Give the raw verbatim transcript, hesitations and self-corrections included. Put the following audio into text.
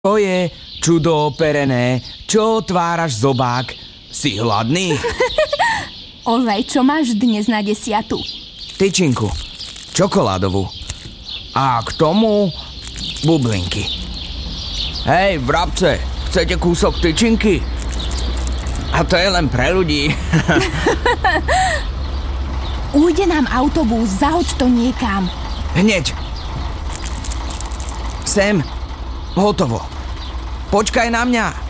To je čudo operené, čo otváraš zobák? Si hladný? Ozaj, čo máš dnes na desiatu? Tyčinku, čokoládovú. A k tomu bublinky. Hej, vrabce, chcete kúsok tyčinky? A to je len pre ľudí. Ujde nám autobus, zahoď to niekam. Hneď. Sem. Hotovo. Počkaj na mňa.